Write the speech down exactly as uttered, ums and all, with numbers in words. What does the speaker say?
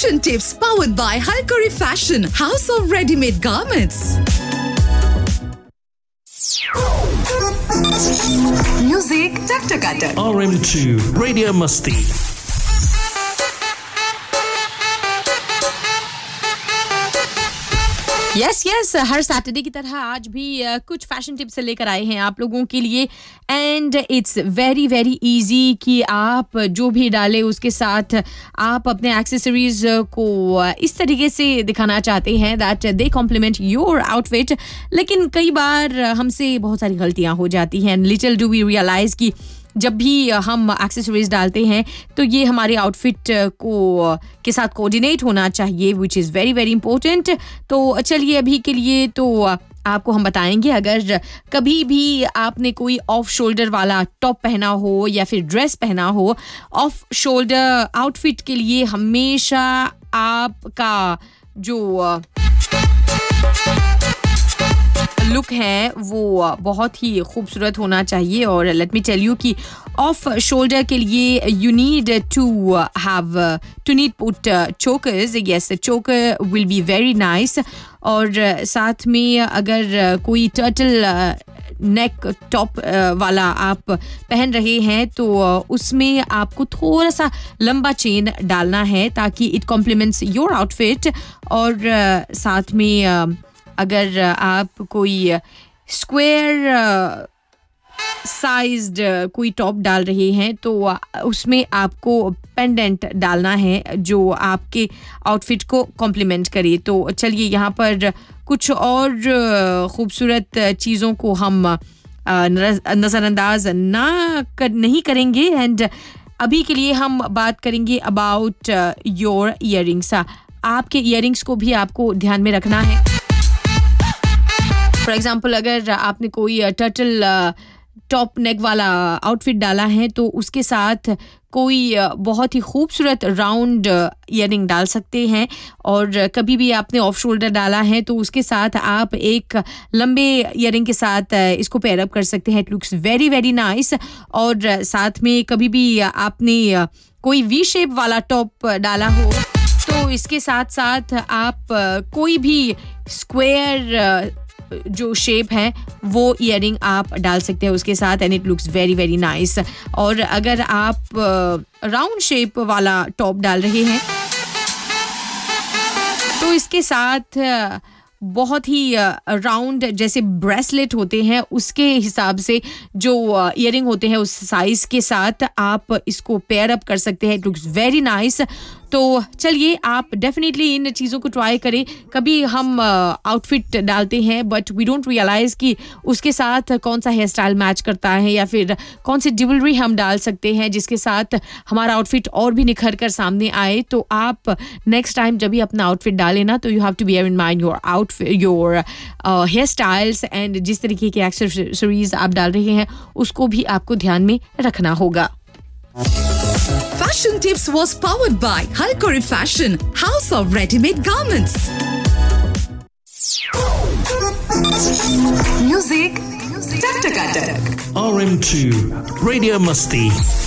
Fashion tips powered by Halkari Fashion, House of Ready-Made Garments. Music tak tak tak. R M two Radio Musti. Yes yes her Saturday की तरह आज भी uh, कुछ fashion tips लेकर आए हैं आप लोगों के लिए and it's very very easy कि आप जो भी डालें उसके साथ आप अपने एक्सेसरीज को इस तरीके से दिखाना चाहते हैं that they complement your outfit लेकिन कई बार हमसे बहुत सारी गलतियां हो जाती हैं लिटिल डू वी रियलाइज कि जब भी हम एक्सेसरीज डालते हैं तो ये हमारे आउटफिट को के साथ कोऑर्डिनेट होना चाहिए which is very very important तो चलिए अभी के लिए तो आपको हम बताएंगे अगर कभी भी आपने कोई ऑफ शोल्डर वाला टॉप पहना हो या फिर ड्रेस पहना हो ऑफ शोल्डर आउटफिट के लिए हमेशा आपका जो लुक है वो बहुत ही खूबसूरत होना चाहिए और लेट मी टेल यू कि ऑफ शोल्डर के लिए you need to have to need put chokers yes चोकर विल बी वेरी नाइस और साथ में अगर कोई टर्टल नेक टॉप वाला आप पहन रहे हैं तो उसमें आपको थोड़ा सा लंबा चेन डालना है ताकि इट कॉम्प्लीमेंट्स योर आउटफिट और साथ में अगर आप कोई स्क्वायर साइज्ड कोई टॉप डाल रहे हैं तो उसमें आपको पेंडेंट डालना है जो आपके आउटफिट को कॉम्प्लीमेंट करे तो चलिए यहाँ पर कुछ और खूबसूरत चीज़ों को हम नज़रअंदाज ना कर नहीं करेंगे एंड अभी के लिए हम बात करेंगे अबाउट योर ईयरिंग्स आपके ईयरिंग्स को भी आपको ध्यान में रखना है फॉर एग्जाम्पल अगर आपने कोई टर्टल टॉप नेक वाला आउटफिट डाला है तो उसके साथ कोई बहुत ही खूबसूरत राउंड ईयरिंग डाल सकते हैं और कभी भी आपने ऑफ शोल्डर डाला है तो उसके साथ आप एक लंबे ईयरिंग के साथ इसको पेयर अप कर सकते हैं it looks very very nice और साथ में कभी भी आपने कोई वी शेप वाला टॉप डाला हो तो इसके साथ साथ आप कोई भी स्क्वायर जो शेप है वो ईयरिंग आप डाल सकते हैं उसके साथ and it looks very very nice और अगर आप राउंड शेप वाला टॉप डाल रहे हैं तो इसके साथ बहुत ही राउंड जैसे ब्रेसलेट होते हैं उसके हिसाब से जो ईयरिंग होते हैं उस साइज के साथ आप इसको पेयर अप कर सकते हैं इट लुक्स वेरी नाइस तो चलिए आप डेफिनेटली इन चीज़ों को ट्राई करें कभी हम आउटफिट डालते हैं बट वी डोंट रियलाइज़ कि उसके साथ कौन सा हेयर स्टाइल मैच करता है या फिर कौन सी ज्वेलरी हम डाल सकते हैं जिसके साथ हमारा आउटफिट और भी निखर कर सामने आए तो आप नेक्स्ट टाइम जब भी अपना आउटफिट डालें ना तो you have to bear in mind your outfit your hair styles and जिस तरीके के एक्सेसरीज आप डाल रहे हैं उसको भी आपको ध्यान में रखना होगा Fashion tips was powered by Halkari Fashion, House of Ready-Made Garments. Music tak tak tak. R M two Radio Musti.